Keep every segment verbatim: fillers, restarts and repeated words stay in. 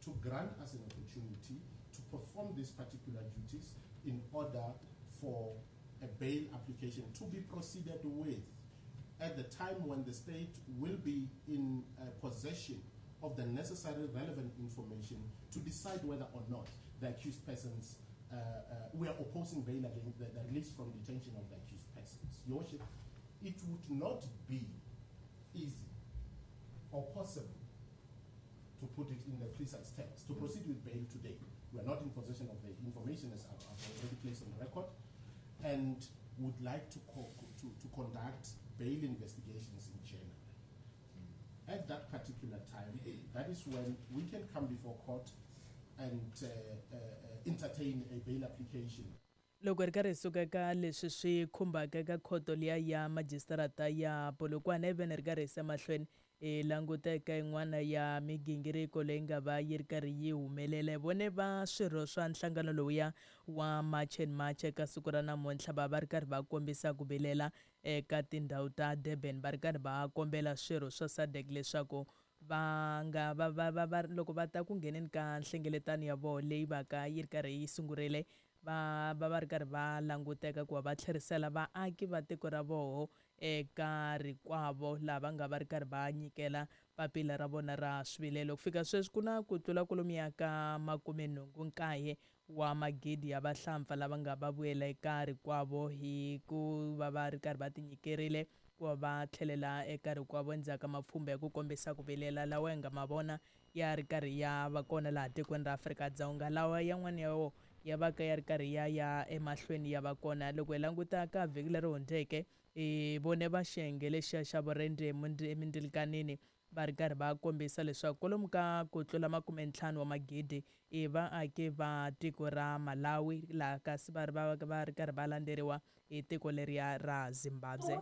to grant us an opportunity to perform these particular duties in order for a bail application to be proceeded with at the time when the state will be in uh, possession of the necessary relevant information to decide whether or not the accused persons, uh, uh, we are opposing bail against the, the release from detention of the accused persons. Your Worship, it would not be easy or possible, to put it in the precise terms, to proceed with bail today. We are not in possession of the information as I've already placed on the record, and would like to, co to, to conduct bail investigations in January. Mm. At that particular time, that is when we can come before court and uh, uh, uh, entertain a bail application. Loko ri karhi suka ka leswi swi khumbaka ka khoto liya ya magistrata ya Polokwane even ri karhi se mahlweni e languteka yin'wana ya migingiriko leyi nga va yi ri karhi yi humelela vone va swirho swa nhlangano lowuya wa March and March eka siku ra namuntlha va va ri karhi va kombisa ku vilela eka tindhawu ta Durban va ri karhi va kombela swirho swa S A D C leswaku va nga va va va loko va ta ku ngheneni ka nhlengeletano ya vona leyi va ka yi ri karhi yi sungurile va va va ri karhi va languteka ku va va tlherisela vaaki va tiko ra voho eka rikwavo lava nga va ri karhi va nyikela papila ra vona ra swivilelo ku fika sweswi ku na ku tlula kwalomuya ka makume nhungu nkaye wa magidi ya vahlampfa lava nga va vuyela eka rikwavo hi ku va va ri karhi va tinyikerile ku va va tlhelela eka rikwavo endzhaku ka mapfhumba ya ku kombisa ku vilela lawa hi nga ma vona ya ri karhi ya va kona laha tikweni ra Afrika-Dzonga lawa yan'wana ya wo ya va ka ya ri karhi ya ya emahlweni ya va kona loko hi languta ka vhiki leri hundzeke e vone va xiyenge lexiya xa vurende emindilikanini va ri karhi va kombisa leswaku kwalomu ka ku tlula makume ntlhanu wa magidi i vaaki va tiko ra Malawi laha kasi va ri va va ri karhi va landzeriwa hi tiko leriya ra Zimbabwe.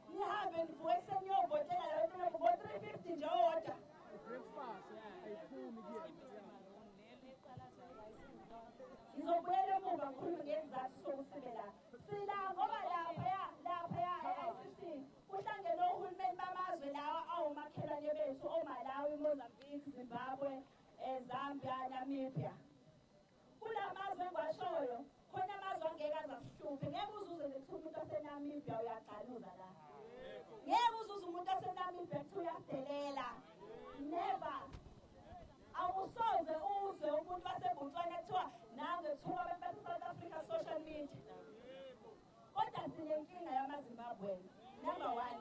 Zimbabwe, Zambia, Namibia. Kula mazwe ngwashoyo, khona amazwe angeke azasihluphe. Ngeke uzuze ukuthi umuntu waseNamibia uyaqaluza la. Ngeke uzuze umuntu waseNamibia ukuthi uyadelela. Never. Awusoze uze umuntu waseBotswana kuthiwa nange thuka abantu South Africa social media. Kodwa sinenkinga yamaZimbabwe. Number one.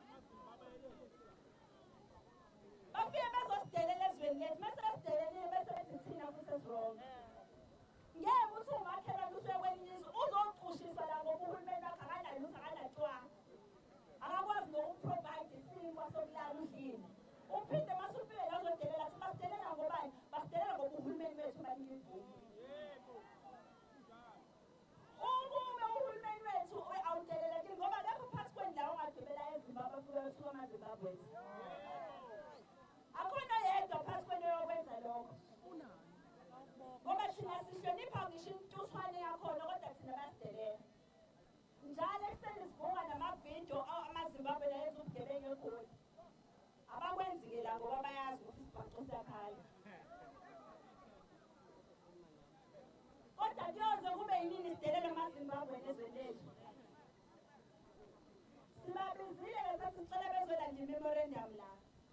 Bafike bezosidelela ezweni lethu, mesesidelelile bese bethi thina futhi esirong. Ngeke uthi ungakhela lutho kwelinye izwe uzocushisa la ngoba uhulumeni wakho akanayo lutho akanatshwanga. Akakwazi nokuprovide isinkwa sokulala udlile. Uphinde masufike la uzodelelathi basidelela ngobani? Basidelela ngoba uhulumeni wethu banika imvume. Ukume uhulumeni wethu awudelelekile ngoba lapho phakathi kwendawo ongadubela eZimbabwe futhi usuka amaZimbabwe. Akona yedwa phakathi kwento yokwenza lokho. Ngoba thina sihlonipha ngisho intuthwane yakhona kodwa thina basidelela. Njalo ekuseni sibonga namavidiyo amaZimbabwe la yenza ubugebengu eGoli. Abakwenzi-ke la ngoba bayazi ukuthi isibhaco siyakhala. Kodwa kuyoze kube yinini sidelela amaZimbabwe nezweni lethu. Sibabizile sathi sicela bezolanda i-memorandum la.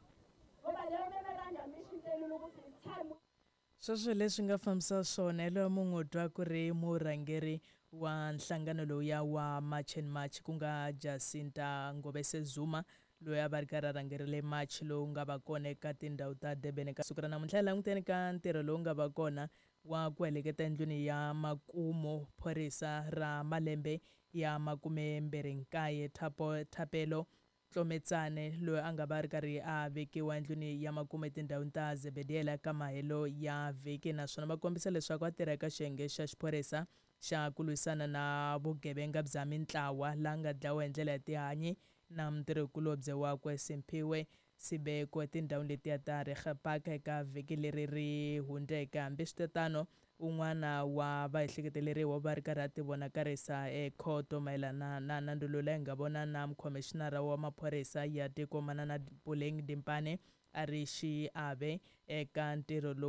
Sweswo leswi nga fambisa swona hi lomu munhu twa ku ri murhangeri wa nhlangano lowuya wa March and March ku nga Jacinta Ngobese Zuma loyi a va ri karhi a rhangerile march lowu nga va kona eka tindhawu ta Durban ka siku ra namuntlha languteni ka ntirho lowu nga va kona wa ku heleketa endlwini ya makumo phorisa ra malembe ya makume mbirhi nkaye Thapelo Tlometsane loyi a nga va ri karhi a vekiwa endlwini ya makume tindhawini ta Zebediela ka mahelo ya vhiki naswona va kombisa leswaku a tirha eka xiyenge xa xiphorisa xa ku lwisana na vugevenga bya mintlawa laha nga dlawa hi ndlela ya tihanyi na mutirhikulobye wakwe Simphiwe Sibeko etindhawini letiya ta Regenpark eka vhiki leri ri hundzeke hambiswiritano un'wana wa vaehleketeleriwa va ri karhi a tivonakarisa ekhoto mayelana na nandzu lowu leyi nga vona na mukhomixinara wa maphorisa ya tiko Manana Puleng Dimpane a ri xiave eka ntirho lowu